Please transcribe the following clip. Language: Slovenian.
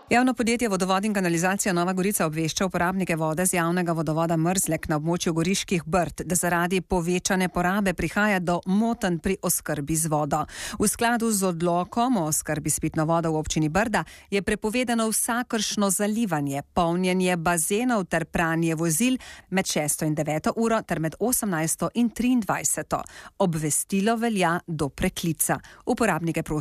Javno podjetje Vodovod in kanalizacija Nova Gorica obvešča uporabnike vode z javnega vodovoda Mrzlek na območju Goriških Brd, da zaradi povečane porabe prihaja do motenj pri oskrbi z vodo. V skladu z odlokom o oskrbi s pitno vodo v občini Brda je prepovedano vsakršno zalivanje, polnjenje bazenov ter pranje vozil med 6. in 9. uro ter med 18. in 23. Obvestilo velja do preklica. Uporabnike